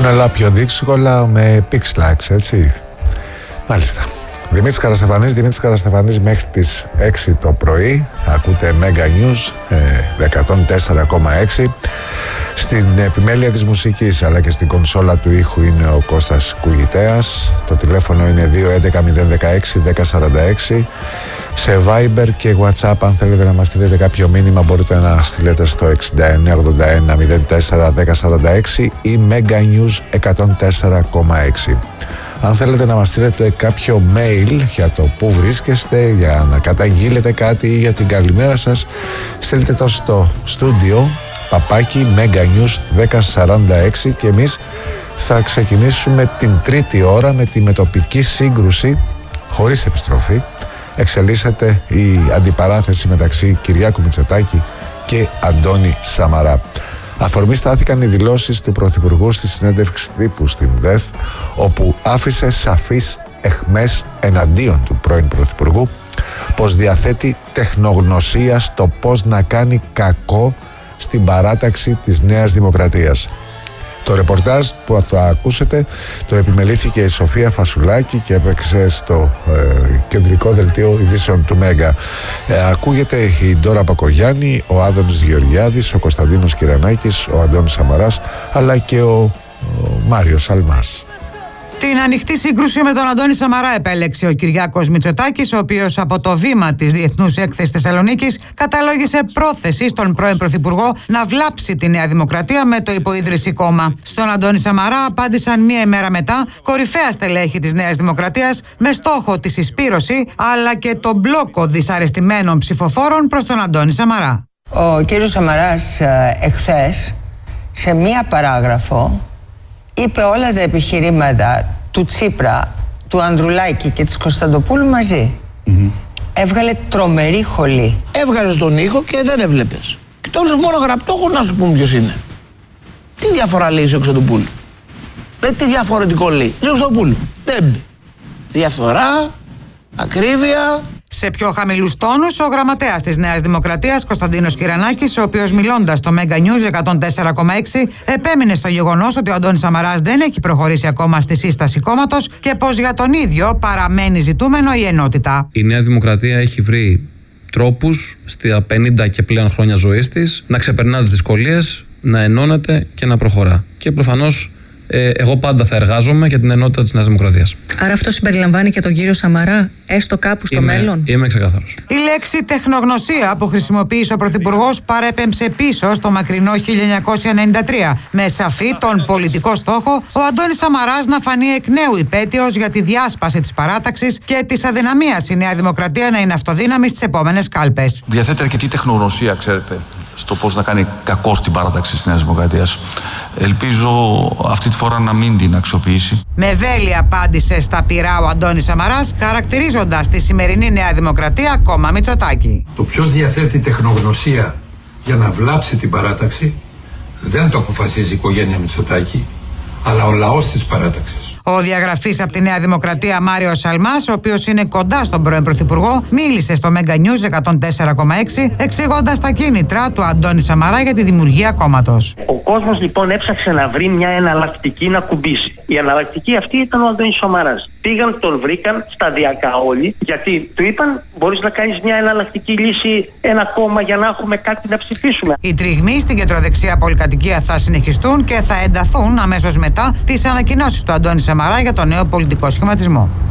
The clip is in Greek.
Μπορούν αλλά πιο δύσκολα με Pixlax, έτσι. Μάλιστα. Δημήτρης Καραστεφανής μέχρι τις 6 το πρωί. Ακούτε Mega News 104,6. Στην επιμέλεια της μουσικής αλλά και στην κονσόλα του ήχου είναι ο Κώστας Κουγητέας. Το τηλέφωνο είναι 211-016-1046. Σε Viber και WhatsApp, αν θέλετε να μας στείλετε κάποιο μήνυμα, μπορείτε να στείλετε στο 6981-04-1046 ή Mega News 104,6. Αν θέλετε να μας στείλετε κάποιο mail για το που βρίσκεστε, για να καταγγείλετε κάτι ή για την καλημέρα σας, στείλτε το στο στούντιο @meganews 1046 και εμείς θα ξεκινήσουμε την τρίτη ώρα με τη μετοπική σύγκρουση χωρίς επιστροφή. Εξελίσσεται η αντιπαράθεση μεταξύ Κυριάκου Μητσοτάκη και Αντώνη Σαμαρά. Αφορμή στάθηκαν οι δηλώσεις του Πρωθυπουργού στη συνέντευξη τύπου στην ΔΕΘ, όπου άφησε σαφείς αιχμές εναντίον του πρώην Πρωθυπουργού πως διαθέτει τεχνογνωσία στο πώς να κάνει κακό στην παράταξη της Νέας Δημοκρατίας. Το ρεπορτάζ που θα ακούσετε το επιμελήθηκε η Σοφία Φασουλάκη και έπαιξε στο κεντρικό δελτίο ειδήσεων του Μέγκα. Ακούγεται η Ντόρα Πακογιάννη, ο Άδωνης Γεωργιάδης, ο Κωνσταντίνος Κυρανάκης, ο Αντώνης Σαμαράς αλλά και ο Μάριος Σαλμάς. Την ανοιχτή σύγκρουση με τον Αντώνη Σαμαρά επέλεξε ο Κυριάκος Μητσοτάκης, ο οποίος από το βήμα της Διεθνούς Έκθεσης Θεσσαλονίκης καταλόγησε πρόθεση στον πρώην Πρωθυπουργό να βλάψει τη Νέα Δημοκρατία με το υποίδρυση κόμμα. Στον Αντώνη Σαμαρά απάντησαν μία ημέρα μετά κορυφαία στελέχη της Νέας Δημοκρατίας με στόχο τη συσπήρωση αλλά και τον μπλόκο δυσαρεστημένων ψηφοφόρων προς τον Αντώνη Σαμαρά. Ο κύριος Σαμαράς εχθές σε μία παράγραφο είπε όλα τα επιχειρήματα του Τσίπρα, του Ανδρουλάκη και της Κωνσταντοπούλου μαζί. Έβγαλε τρομερή χολή. Έβγαλες τον ήχο και δεν έβλεπες. Και τώρα μόνο γραπτό έχω να σου πούμε ποιος είναι. Τι διαφορά λέει σε Κωνσταντοπούλου? Τι διαφορετικό λέει? Σε Κωνσταντοπούλου. Δεν. Διαφθορά, ακρίβεια. Σε πιο χαμηλούς τόνους, ο γραμματέας της Νέας Δημοκρατίας, Κωνσταντίνος Κυρανάκης, ο οποίος μιλώντας στο Mega News 104,6 επέμεινε στο γεγονός ότι ο Αντώνης Σαμαράς δεν έχει προχωρήσει ακόμα στη σύσταση κόμματος και πως για τον ίδιο παραμένει ζητούμενο η ενότητα. Η Νέα Δημοκρατία έχει βρει τρόπους στα 50 και πλέον χρόνια ζωής της να ξεπερνά τις δυσκολίες, να ενώνεται και να προχωρά. Και προφανώς εγώ πάντα θα εργάζομαι για την ενότητα της Νέας Δημοκρατίας. Άρα αυτό συμπεριλαμβάνει και τον κύριο Σαμαρά, έστω κάπου στο μέλλον? Είμαι ξεκάθαρος. Η λέξη τεχνογνωσία που χρησιμοποίησε ο Πρωθυπουργός παρέπεμψε πίσω στο μακρινό 1993, με σαφή τον πολιτικό στόχο ο Αντώνης Σαμαράς να φανεί εκ νέου υπέτειος για τη διάσπαση της παράταξης και της αδυναμίας η Νέα Δημοκρατία να είναι αυτοδύναμη στις επόμενες κάλπες. Διαθέτει αρκετή τεχνογνωσία, ξέρετε, στο πώς να κάνει κακό στην παράταξη της Νέας Δημοκρατίας. Ελπίζω αυτή τη φορά να μην την αξιοποιήσει. Με βέλη απάντησε στα πυρά ο Αντώνης Σαμαράς, χαρακτηρίζοντας τη σημερινή Νέα Δημοκρατία κόμμα Μητσοτάκη. Το ποιος διαθέτει τεχνογνωσία για να βλάψει την παράταξη δεν το αποφασίζει η οικογένεια Μητσοτάκη, αλλά ο λαός της παράταξης. Ο διαγραφής από τη Νέα Δημοκρατία Μάριος Σαλμάς, ο οποίος είναι κοντά στον πρώην Πρωθυπουργό, μίλησε στο Mega News 104,6 εξηγώντας τα κίνητρα του Αντώνη Σαμαρά για τη δημιουργία κόμματος. Ο κόσμος λοιπόν έψαξε να βρει μια εναλλακτική να κουμπίσει. Η εναλλακτική αυτή ήταν ο Αντώνης Σαμαράς. Πήγαν, τον βρήκαν σταδιακά όλοι, γιατί του είπαν: μπορείς να κάνεις μια εναλλακτική λύση, ένα κόμμα για να έχουμε κάτι να ψηφίσουμε. Οι τριγμοί στην κεντροδεξιά πολυκατοικία θα συνεχιστούν και θα ενταθούν αμέσως μετά τις ανακοινώσεις του Αντώνη Σαμαρά για το νέο πολιτικό σχηματισμό.